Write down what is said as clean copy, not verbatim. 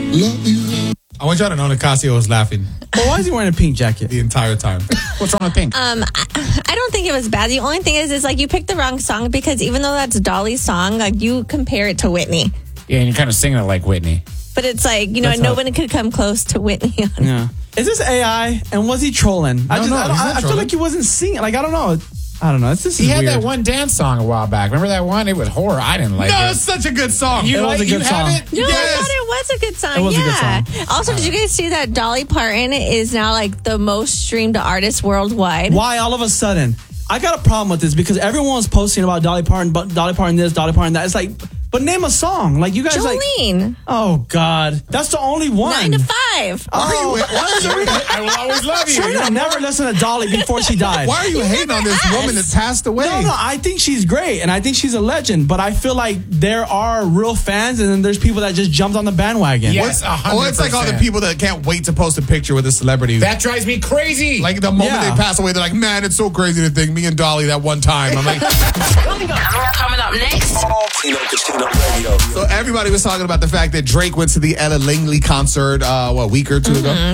I want y'all to know Nicasio was laughing But why is he wearing a pink jacket? the entire time. What's wrong with pink? I don't think it was bad. The only thing is like you picked the wrong song because even though that's Dolly's song, like you compare it to Whitney. Yeah, and you're kind of singing it like Whitney. But it's like, no one could come close to Whitney. Yeah. Is this AI? And was he trolling? I he's not feel trolling. like he wasn't singing. Like, I don't know. It's just He had weird. that one dance song a while back. Remember that one? It was horror. I didn't like No, it. it's such a good song. It was a good song. Have it? No, I Yes. thought it was a good song. It was a good yeah. song. Also, did you guys see that Dolly Parton is now like the most streamed artist worldwide? Why all of a sudden? I got a problem with this because everyone's posting about Dolly Parton, but Dolly Parton this, Dolly Parton that. It's like, but name a song. Like you guys Jolene. oh God, that's the only one. 9 to 5. Oh, I will always love you. Serena never listened to Dolly before she died. Why are you hating on this woman that passed away? No, I think she's great, and I think she's a legend. But I feel like there are real fans, and then there's people that just jumped on the bandwagon. Yes, 100%. Or it's like all the people that can't wait to post a picture with a celebrity. That drives me crazy. Like the moment Yeah. they pass away, they're like, man, it's so crazy to think me and Dolly that one time. I'm like, Coming up next. Tino Casino Radio. so everybody was talking about the fact that Drake went to the Ella Langley concert, a week or two ago.